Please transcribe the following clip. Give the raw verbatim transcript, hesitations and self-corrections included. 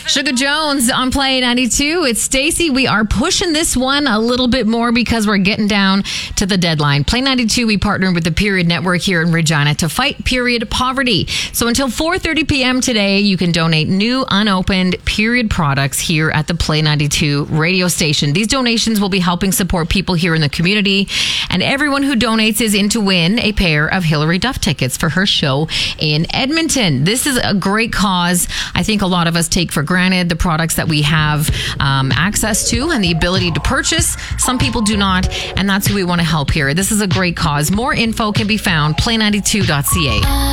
Sugar Jones on Play ninety-two. It's Stacy. We are pushing this one a little bit more because we're getting down to the deadline. Play ninety-two, we partnered with the Period Network here in Regina to fight period poverty. So until four thirty p.m. today, you can donate new unopened period products here at the Play ninety-two radio station. These donations will be helping support people here in the community, and everyone who donates is in to win a pair of Hilary Duff tickets for her show in Edmonton. This is a great cause. I think a lot of us take for granted the products that we have um, access to and the ability to purchase. Some people do not, and that's who we want to help here. This is a great cause. More info can be found play ninety-two dot c a.